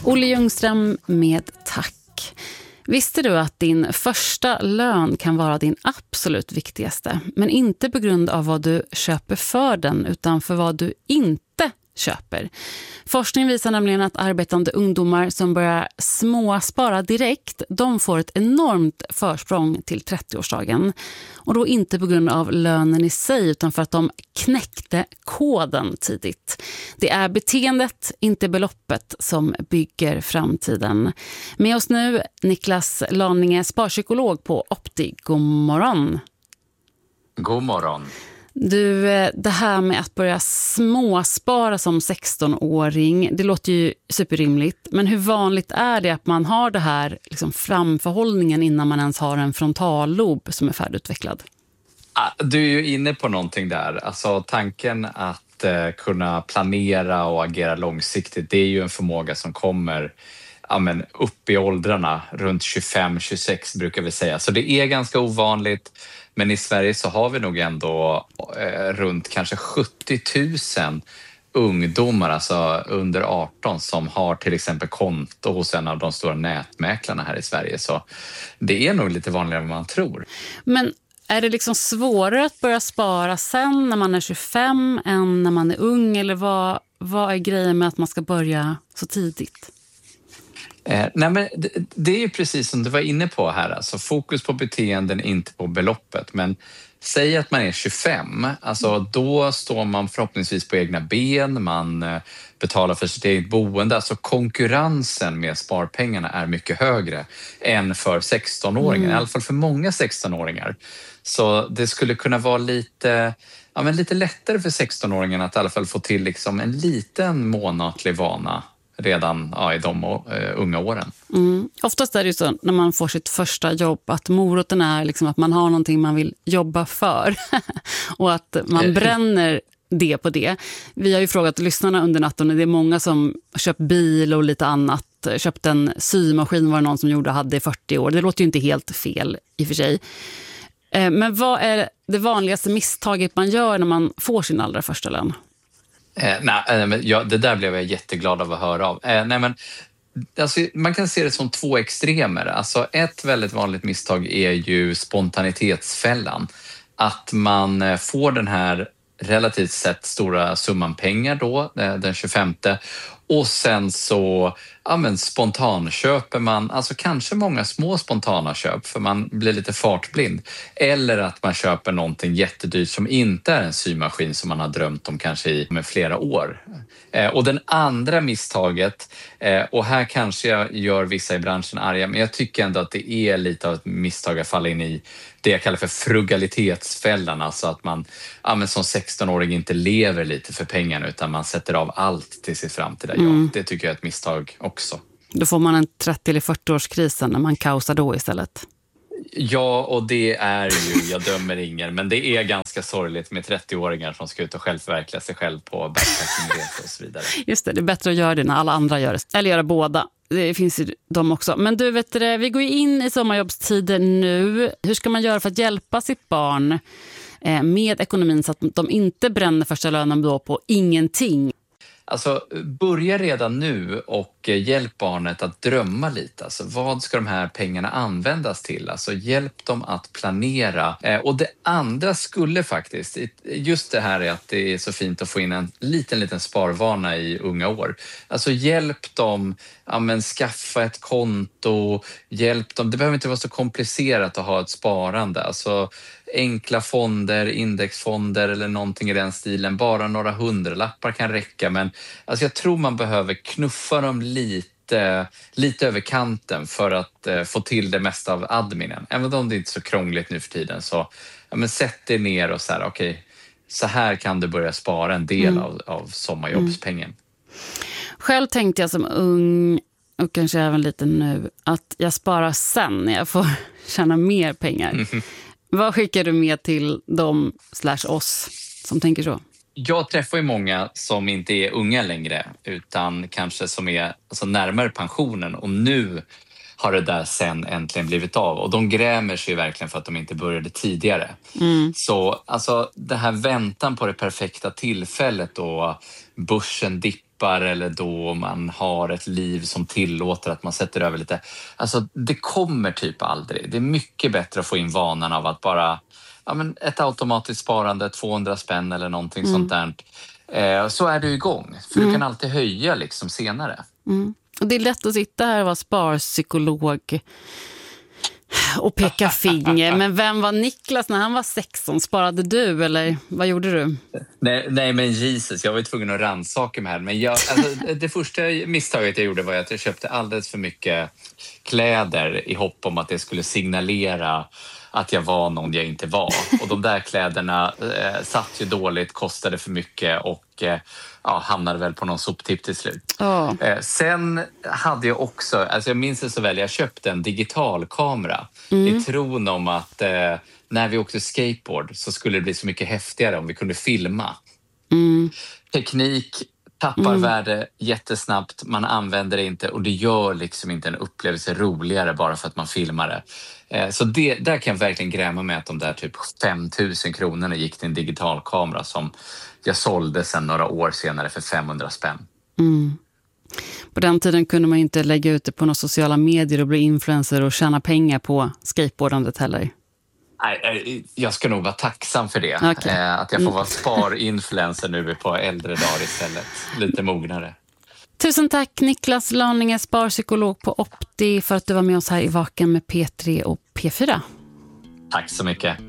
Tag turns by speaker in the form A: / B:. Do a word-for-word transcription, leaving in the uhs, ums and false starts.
A: Olle Ljungström med tack. Visste du att din första lön kan vara din absolut viktigaste, men inte på grund av vad du köper för den utan för vad du inte köper. Forskning visar nämligen att arbetande ungdomar som börjar småspara direkt, de får ett enormt försprång till trettioårsdagen. Och då inte på grund av lönen i sig utan för att de knäckte koden tidigt. Det är beteendet, inte beloppet, som bygger framtiden. Med oss nu Niklas Laninge, sparpsykolog på Opti. God morgon.
B: God morgon.
A: Du, det här med att börja småspara som sexton-åring, det låter ju superrimligt. Men hur vanligt är det att man har det här liksom framförhållningen innan man ens har en frontallob som är färdigutvecklad?
B: Du är ju inne på någonting där. Alltså tanken att eh, kunna planera och agera långsiktigt, det är ju en förmåga som kommer ja, men upp i åldrarna. Runt tjugofem tjugosex brukar vi säga. Så det är ganska ovanligt. Men i Sverige så har vi nog ändå eh, runt kanske sjuttio tusen ungdomar, alltså under arton, som har till exempel konto hos en av de stora nätmäklarna här i Sverige. Så det är nog lite vanligare än man tror.
A: Men är det liksom svårare att börja spara sen när man är tjugofem än när man är ung? Eller vad, vad är grejen med att man ska börja så tidigt?
B: Eh, nej men det, det är ju precis som du var inne på här, alltså fokus på beteenden, inte på beloppet. Men säg att man är tjugofem, alltså då står man förhoppningsvis på egna ben, man eh, betalar för sitt eget boende. Alltså konkurrensen med sparpengarna är mycket högre än för sexton-åringar, mm. i alla fall för många sexton-åringar. Så det skulle kunna vara lite, ja, men lite lättare för sexton-åringarna att i alla fall få till liksom en liten månatlig vana redan ja, i de uh, unga åren.
A: Mm. Oftast är det ju så när man får sitt första jobb att moroten är liksom att man har någonting man vill jobba för och att man bränner det på det. Vi har ju frågat lyssnarna under natten och det är många som köpt bil och lite annat. Köpt en symaskin var det någon som gjorde och hade i fyrtio år. Det låter ju inte helt fel i och för sig. Men vad är det vanligaste misstaget man gör när man får sin allra första lön?
B: Eh, nej, men ja, det där blev jag jätteglad av att höra av. Eh, nej, men, alltså, man kan se det som två extremer. Alltså, ett väldigt vanligt misstag är ju spontanitetsfällan. Att man eh, får den här relativt sett stora summan pengar då, eh, den tjugofemte. Och sen så ja, men spontanköper man, alltså kanske många små spontana köp för man blir lite fartblind. Eller att man köper någonting jättedyrt som inte är en symaskin som man har drömt om kanske i med flera år. Eh, och den andra misstaget, eh, och här kanske jag gör vissa i branschen arga, men jag tycker ändå att det är lite av ett misstag att falla in i det jag kallar för frugalitetsfällan. Alltså att man ja, men som sexton-åring inte lever lite för pengarna utan man sätter av allt till sitt framtida jobb. Mm. Det tycker jag är ett misstag också.
A: Då får man en trettio eller fyrtio-årskrisen när man kaosar då istället.
B: Ja, och det är ju, jag dömer ingen, men det är ganska sorgligt med trettio-åringar som ska ut och självförverkliga sig själv på backpackingresor och så vidare. Just
A: det, det är bättre att göra det när alla andra gör det. Eller göra båda. Det finns ju de också. Men du vet det, vi går ju in i sommarjobbstider nu. Hur ska man göra för att hjälpa sitt barn med ekonomin så att de inte bränner första lönen då på ingenting?
B: Alltså, börja redan nu och hjälp barnet att drömma lite. Alltså, vad ska de här pengarna användas till? Alltså, hjälp dem att planera. Eh, och det andra skulle faktiskt, just det här är att det är så fint att få in en liten, liten sparvana i unga år. Alltså, hjälp dem ja, men, skaffa ett konto. Hjälp dem, det behöver inte vara så komplicerat att ha ett sparande. Alltså, enkla fonder, indexfonder eller någonting i den stilen. Bara några hundralappar kan räcka. Men alltså jag tror man behöver knuffa dem lite, lite över kanten för att eh, få till det mesta av adminen. Även om det inte är så krångligt nu för tiden så ja, men sätt dig ner och så här, okej, okay, så här kan du börja spara en del mm. av, av sommarjobbspengen. Mm.
A: Själv tänkte jag som ung och kanske även lite nu att jag sparar sen när jag får tjäna mer pengar. Mm. Vad skickar du med till dem slash oss som tänker så?
B: Jag träffar ju många som inte är unga längre utan kanske som är alltså, närmare pensionen och nu har det där sen äntligen blivit av. Och de grämer sig verkligen för att de inte började tidigare. Mm. Så alltså det här väntan på det perfekta tillfället då börsen dippar dippar eller då man har ett liv som tillåter att man sätter över lite. Alltså det kommer typ aldrig. Det är mycket bättre att få in vanan av att bara, ja men ett automatiskt sparande, tvåhundra spänn eller någonting mm. sånt där. Eh, så är du igång. För mm. du kan alltid höja liksom senare.
A: Mm. Och det är lätt att sitta här och vara sparpsykolog och peka finger. Men vem var Niklas när han var sexton? Sparade du eller vad gjorde du?
B: Nej, nej men Jesus, jag var tvungen att rannsaka mig här. Men jag, alltså, det första misstaget jag gjorde var att jag köpte alldeles för mycket kläder i hopp om att det skulle signalera att jag var någon jag inte var. Och de där kläderna eh, satt ju dåligt, kostade för mycket och eh, ja, hamnade väl på någon soptipp till slut. Oh. Eh, sen hade jag också, alltså jag minns det så väl, jag köpte en digital kamera mm. i tron om att eh, när vi åkte skateboard så skulle det bli så mycket häftigare om vi kunde filma. Mm. Teknik tappar mm. värde jättesnabbt, man använder det inte och det gör liksom inte en upplevelse roligare bara för att man filmar det. Så det, där kan jag verkligen gräma med att de där typ fem tusen kronorna gick till en digital kamera som jag sålde sen några år senare för femhundra spänn. Mm.
A: På den tiden kunde man inte lägga ut det på några sociala medier och bli influencer och tjäna pengar på skateboardandet heller.
B: Nej, jag ska nog vara tacksam för det. Okay. Att jag får vara sparinfluencer nu på äldre dagar istället. Lite mognare.
A: Tusen tack Niklas Laninge, sparpsykolog på Opti, för att du var med oss här i Vaken med P tre och P fyra.
B: Tack så mycket.